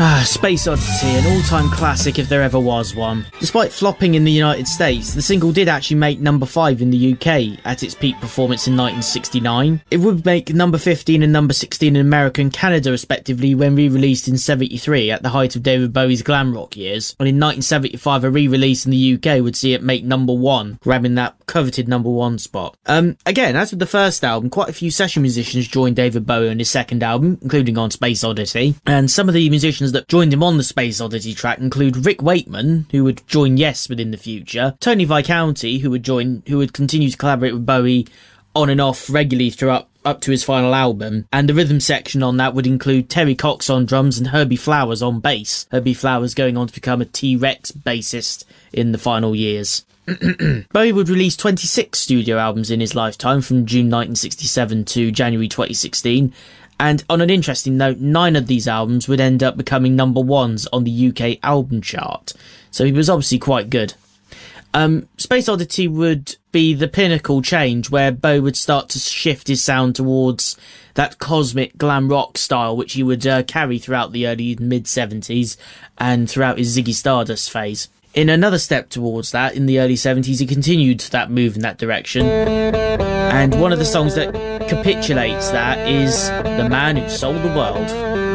Space Oddity, an all-time classic if there ever was one. Despite flopping in the United States, the single did actually make number 5 in the UK at its peak performance in 1969. It would make number 15 and number 16 in America and Canada respectively when re-released in 73 at the height of David Bowie's glam rock years. And in 1975 a re-release in the UK would see it make number 1, grabbing that coveted number 1 spot. Again, as with the first album, quite a few session musicians joined David Bowie on his second album, including on Space Oddity, and some of the musicians that joined him on the Space Oddity track include Rick Wakeman, who would join Yes within the future, Tony Visconti, who would continue to collaborate with Bowie on and off regularly throughout up to his final album, and the rhythm section on that would include Terry Cox on drums and Herbie Flowers on bass. Herbie Flowers going on to become a T-Rex bassist in the final years. Bowie would release 26 studio albums in his lifetime from June 1967 to January 2016, and on an interesting note, 9 of these albums would end up becoming number 1s on the UK album chart, so he was obviously quite good. Space Oddity would be the pinnacle change where Bowie would start to shift his sound towards that cosmic glam rock style which he would carry throughout the early mid-70s and throughout his Ziggy Stardust phase. In another step towards that, in the early 70s, he continued that move in that direction. And one of the songs that capitulates that is The Man Who Sold the World.